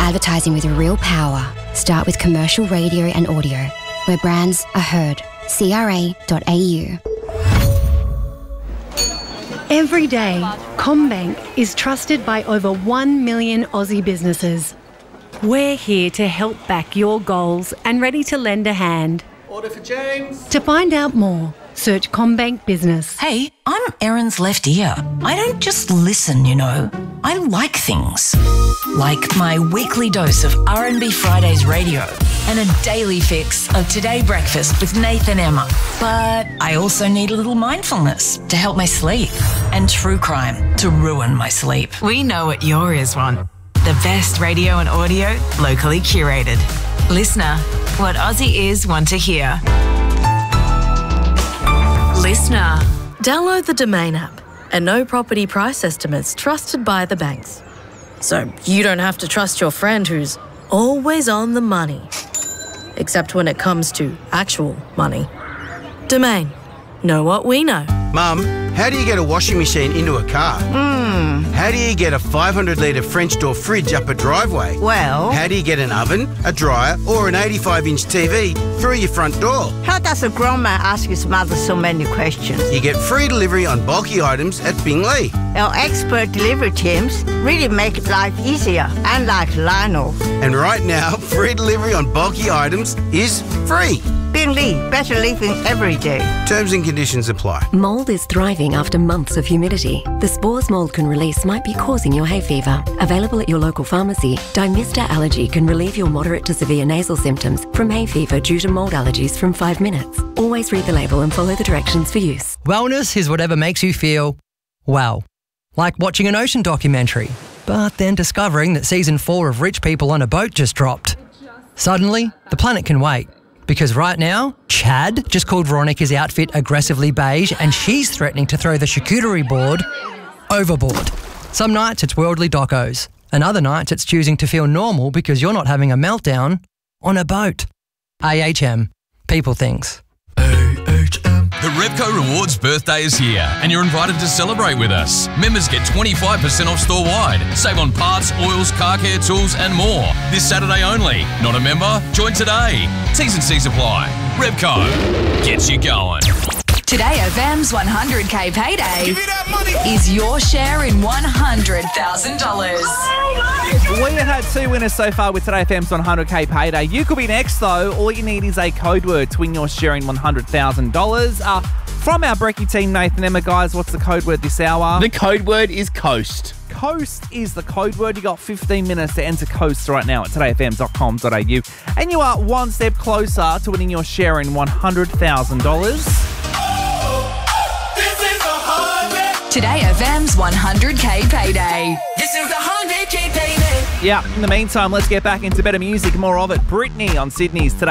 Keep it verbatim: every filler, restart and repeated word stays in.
advertising with real power. Start with commercial radio and audio, where brands are heard. C R A dot A U. Every day, CommBank is trusted by over one million Aussie businesses. We're here to help back your goals and ready to lend a hand. Order for James. To find out more, search CommBank Business. Hey, I'm Erin's left ear. I don't just listen, you know. I like things. Like my weekly dose of R and B Fridays radio and a daily fix of Today Breakfast with Nathan Emma. But I also need a little mindfulness to help my sleep and true crime to ruin my sleep. We know what your ears want. The best radio and audio locally curated. Listener, what Aussie ears want to hear. Listener. Download the Domain app and know property price estimates trusted by the banks. So you don't have to trust your friend who's always on the money. Except when it comes to actual money. Domain. Know what we know. Mum, how do you get a washing machine into a car? Hmm. How do you get a five hundred litre French door fridge up a driveway? Well... How do you get an oven, a dryer or an eighty-five inch T V through your front door? How does a grown man ask his mother so many questions? You get free delivery on bulky items at Bingley. Our expert delivery teams really make life easier, unlike Lionel. And right now, free delivery on bulky items is free. Bingley, better living every day. Terms and conditions apply. Mould is thriving after months of humidity. The spores mould can release might be causing your hay fever. Available at your local pharmacy, Dymista Allergy can relieve your moderate to severe nasal symptoms from hay fever due to mould allergies from five minutes. Always read the label and follow the directions for use. Wellness is whatever makes you feel well. Like watching an ocean documentary, but then discovering that season four of Rich People on a Boat just dropped. Suddenly, the planet can wait. Because right now, Chad just called Veronica's outfit aggressively beige and she's threatening to throw the charcuterie board overboard. Some nights it's worldly docos, and other nights it's choosing to feel normal because you're not having a meltdown on a boat. A H M. People things. The Repco Rewards birthday is here and you're invited to celebrate with us. Members get twenty-five percent off store-wide. Save on parts, oils, car care tools and more. This Saturday only. Not a member? Join today. T's and C's apply. Repco gets you going. Today F M's one hundred K payday is your share in one hundred thousand dollars. We have had two winners so far with Today F M's one hundred K payday. You could be next though. All you need is a code word to win your share in one hundred thousand dollars. Uh, from our Brekkie team, Nathan Emma, guys, what's the code word this hour? The code word is Coast. Coast is the code word. You got fifteen minutes to enter Coast right now at today f m dot com dot a u. And you are one step closer to winning your share in one hundred thousand dollars. Today F M's one hundred K payday. This is the one hundred K payday. Yeah, in the meantime, let's get back into better music. More of it. Britney on Sydney's Today